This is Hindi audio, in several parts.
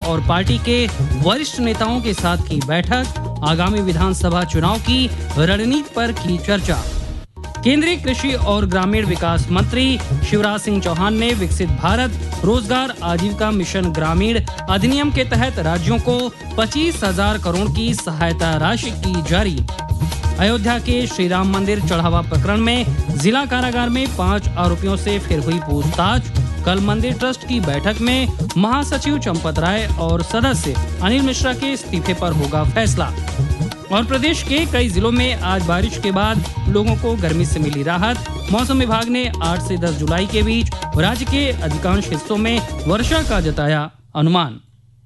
और पार्टी के वरिष्ठ नेताओं के साथ की बैठक। आगामी विधानसभा चुनाव की रणनीति पर की चर्चा। केंद्रीय कृषि और ग्रामीण विकास मंत्री शिवराज सिंह चौहान ने विकसित भारत रोजगार आजीविका मिशन ग्रामीण अधिनियम के तहत राज्यों को 25,000 करोड़ की सहायता राशि की जारी। अयोध्या के श्री राम मंदिर चढ़ावा प्रकरण में जिला कारागार में 5 आरोपियों से फिर हुई पूछताछ। कल मंदिर ट्रस्ट की बैठक में महासचिव चंपत राय और सदस्य अनिल मिश्रा के इस्तीफे पर होगा फैसला। और प्रदेश के कई जिलों में आज बारिश के बाद लोगों को गर्मी से मिली राहत। मौसम विभाग ने 8 से 10 जुलाई के बीच राज्य के अधिकांश हिस्सों में वर्षा का जताया अनुमान।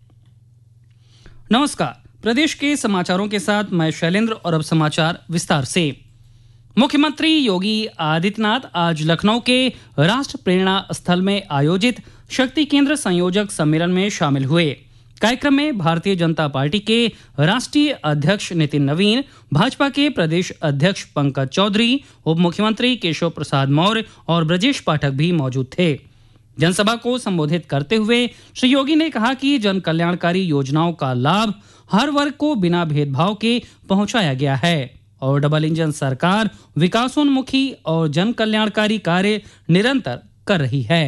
नमस्कार, प्रदेश के समाचारों के साथ मैं शैलेंद्र और अब समाचार विस्तार से। मुख्यमंत्री योगी आदित्यनाथ आज लखनऊ के राष्ट्र प्रेरणा स्थल में आयोजित शक्ति केंद्र संयोजक सम्मेलन में शामिल हुए। कार्यक्रम में भारतीय जनता पार्टी के राष्ट्रीय अध्यक्ष नितिन नवीन, भाजपा के प्रदेश अध्यक्ष पंकज चौधरी, उप मुख्यमंत्री केशव प्रसाद मौर्य और ब्रजेश पाठक भी मौजूद थे। जनसभा को संबोधित करते हुए श्री योगी ने कहा कि जन कल्याणकारी योजनाओं का लाभ हर वर्ग को बिना भेदभाव के पहुंचाया गया है और डबल इंजन सरकार विकासोन्मुखी और जन कल्याणकारी कार्य निरंतर कर रही है।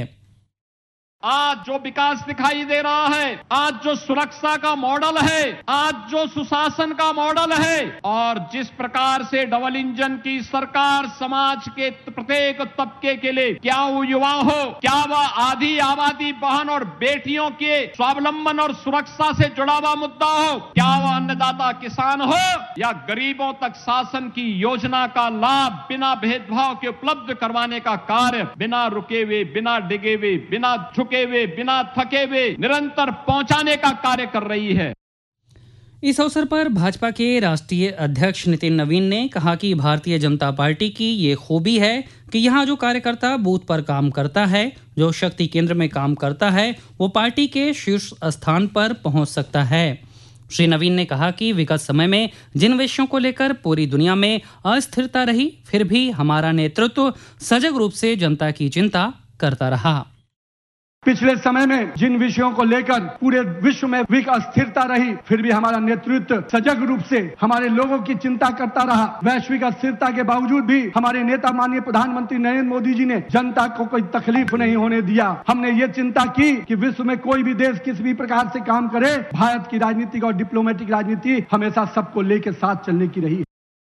आज जो विकास दिखाई दे रहा है, आज जो सुरक्षा का मॉडल है, आज जो सुशासन का मॉडल है और जिस प्रकार से डबल इंजन की सरकार समाज के प्रत्येक तबके के लिए, क्या वो युवा हो, क्या वह आधी आबादी बहन और बेटियों के स्वावलंबन और सुरक्षा से जुड़ा हुआ मुद्दा हो, क्या वह अन्नदाता किसान हो या गरीबों तक शासन की योजना का लाभ बिना भेदभाव के उपलब्ध करवाने का कार्य बिना रुके हुए, बिना डिगे हुए, बिना झुके वे, बिना थके हुए निरंतर पहुंचाने का कार्य कर रही है। इस अवसर पर भाजपा के राष्ट्रीय अध्यक्ष नितिन नवीन ने कहा कि भारतीय जनता पार्टी की ये खूबी है कि यहाँ जो कार्यकर्ता बूथ पर काम करता है, जो शक्ति केंद्र में काम करता है, वो पार्टी के शीर्ष स्थान पर पहुंच सकता है। श्री नवीन ने कहा कि विगत समय में जिन विषयों को लेकर पूरी दुनिया में अस्थिरता रही, फिर भी हमारा नेतृत्व सजग रूप से जनता की चिंता करता रहा। पिछले समय में जिन विषयों को लेकर पूरे विश्व में अस्थिरता रही, फिर भी हमारा नेतृत्व सजग रूप से हमारे लोगों की चिंता करता रहा। वैश्विक अस्थिरता के बावजूद भी हमारे नेता माननीय प्रधानमंत्री नरेंद्र मोदी जी ने जनता को कोई तकलीफ नहीं होने दिया। हमने ये चिंता की कि विश्व में कोई भी देश किसी भी प्रकार से काम करे, भारत की राजनीतिक और डिप्लोमेटिक राजनीति हमेशा सबको लेकर साथ चलने की रही।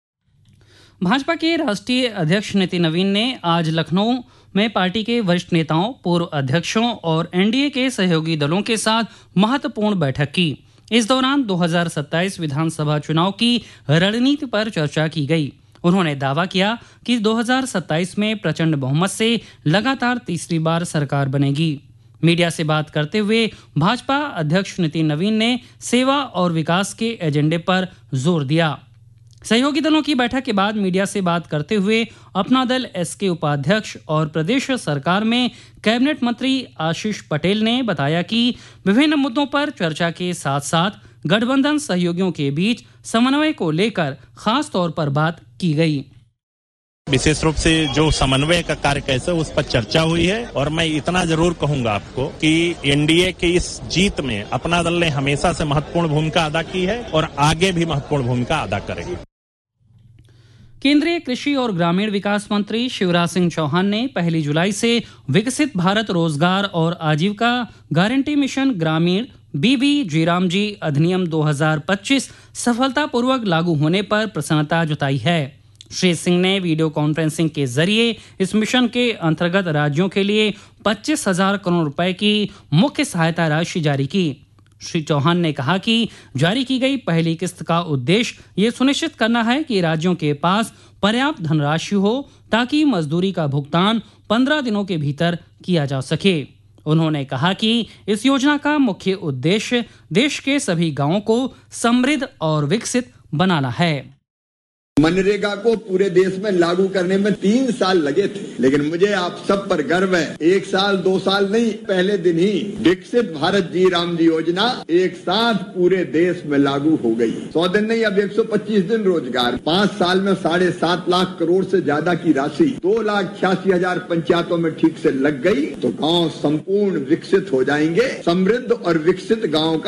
भाजपा के राष्ट्रीय अध्यक्ष नितिन नवीन ने आज लखनऊ में पार्टी के वरिष्ठ नेताओं, पूर्व अध्यक्षों और एनडीए के सहयोगी दलों के साथ महत्वपूर्ण बैठक की। इस दौरान 2027 विधानसभा चुनाव की रणनीति पर चर्चा की गई। उन्होंने दावा किया कि 2027 में प्रचंड बहुमत से लगातार तीसरी बार सरकार बनेगी। मीडिया से बात करते हुए भाजपा अध्यक्ष नितिन नवीन ने सेवा और विकास के एजेंडे पर जोर दिया। सहयोगी दलों की बैठक के बाद मीडिया से बात करते हुए अपना दल एस के उपाध्यक्ष और प्रदेश सरकार में कैबिनेट मंत्री आशीष पटेल ने बताया कि विभिन्न मुद्दों पर चर्चा के साथ साथ गठबंधन सहयोगियों के बीच समन्वय को लेकर खास तौर पर बात की गई। विशेष रूप से जो समन्वय का कार्य कैसे उस पर चर्चा हुई है और मैं इतना जरूर कहूंगा आपको कि एनडीए की इस जीत में अपना दल ने हमेशा से महत्वपूर्ण भूमिका अदा की है और आगे भी महत्वपूर्ण भूमिका अदा करेगी। केंद्रीय कृषि और ग्रामीण विकास मंत्री शिवराज सिंह चौहान ने 1 जुलाई से विकसित भारत रोजगार और आजीविका गारंटी मिशन ग्रामीण BBG अधिनियम 2025 सफलतापूर्वक लागू होने पर प्रसन्नता जताई है। श्री सिंह ने वीडियो कॉन्फ्रेंसिंग के जरिए इस मिशन के अंतर्गत राज्यों के लिए 25,000 करोड़ रुपए की मुख्य सहायता राशि जारी की। श्री चौहान ने कहा कि जारी की गई पहली किस्त का उद्देश्य ये सुनिश्चित करना है कि राज्यों के पास पर्याप्त धनराशि हो ताकि मजदूरी का भुगतान 15 दिनों के भीतर किया जा सके। उन्होंने कहा कि इस योजना का मुख्य उद्देश्य देश के सभी गांवों को समृद्ध और विकसित बनाना है। मनरेगा को पूरे देश में लागू करने में 3 साल लगे थे, लेकिन मुझे आप सब पर गर्व है, 1 साल 2 साल नहीं, पहले दिन ही विकसित भारत जी राम जी योजना एक साथ पूरे देश में लागू हो गई। 100 दिन नहीं, अब 125 दिन रोजगार, 5 साल में 7.5 लाख करोड़ से ज्यादा की राशि 2,88,000 पंचायतों में ठीक से लग गई तो गाँव संपूर्ण विकसित हो जाएंगे। समृद्ध और विकसित गाँव का